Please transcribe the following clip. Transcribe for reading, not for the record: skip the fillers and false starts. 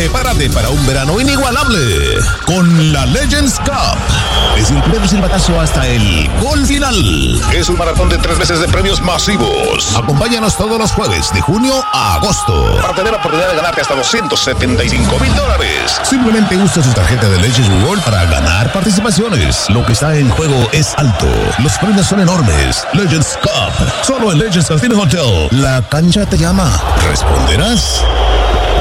Prepárate para un verano inigualable con la Legends Cup. Desde el primer silbatazo hasta el gol final. Es un maratón de 3 meses de premios masivos. Acompáñanos todos los jueves de junio a agosto para tener la oportunidad de ganarte hasta $275,000. Simplemente usa su tarjeta de Legends World para ganar participaciones. Lo que está en juego es alto. Los premios son enormes. Legends Cup. Solo en Legends Casino Hotel. La cancha te llama. ¿Responderás?